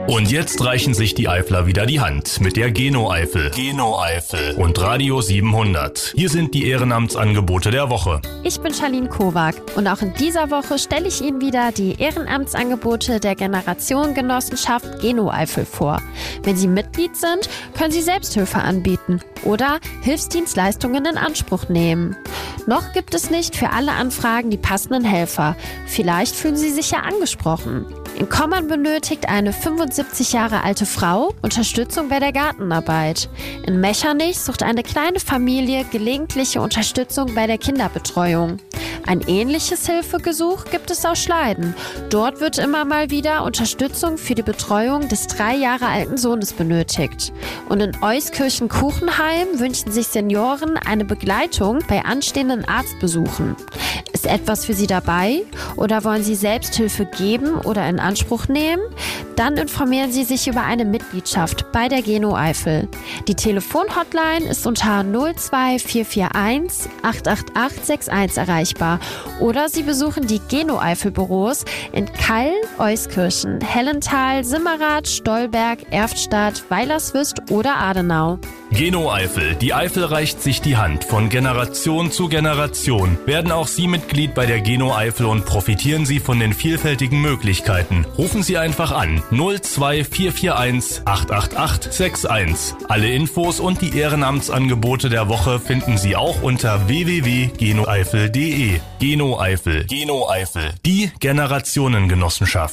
Und jetzt reichen sich die Eifler wieder die Hand mit der Geno-Eifel. Geno-Eifel und Radio 700. Hier sind die Ehrenamtsangebote der Woche. Ich bin Charlene Kowak und auch in dieser Woche stelle ich Ihnen wieder die Ehrenamtsangebote der Generationengenossenschaft Geno-Eifel vor. Wenn Sie Mitglied sind, können Sie Selbsthilfe anbieten oder Hilfsdienstleistungen in Anspruch nehmen. Noch gibt es nicht für alle Anfragen die passenden Helfer. Vielleicht fühlen Sie sich ja angesprochen. In Kommern benötigt eine 75 Jahre alte Frau Unterstützung bei der Gartenarbeit. In Mechernich sucht eine kleine Familie gelegentliche Unterstützung bei der Kinderbetreuung. Ein ähnliches Hilfegesuch gibt es aus Schleiden. Dort wird immer mal wieder Unterstützung für die Betreuung des 3 Jahre alten Sohnes benötigt. Und in Euskirchen-Kuchenheim wünschen sich Senioren eine Begleitung bei anstehenden Arztbesuchen. Ist etwas für Sie dabei oder wollen Sie Selbsthilfe geben oder in Anspruch nehmen? Dann informieren Sie sich über eine Mitgliedschaft bei der Geno-Eifel. Die Telefonhotline ist unter 02441 888 61 erreichbar oder Sie besuchen die Geno-Eifel-Büros in Kall, Euskirchen, Hellental, Simmerath, Stolberg, Erftstadt, Weilerswist oder Adenau. Geno-Eifel. Die Eifel reicht sich die Hand von Generation zu Generation. Werden auch Sie Mitglied bei der Geno-Eifel und profitieren Sie von den vielfältigen Möglichkeiten. Rufen Sie einfach an 02441 888 61. Alle Infos und die Ehrenamtsangebote der Woche finden Sie auch unter www.genoeifel.de. Geno-Eifel. Geno-Eifel. Die Generationengenossenschaft.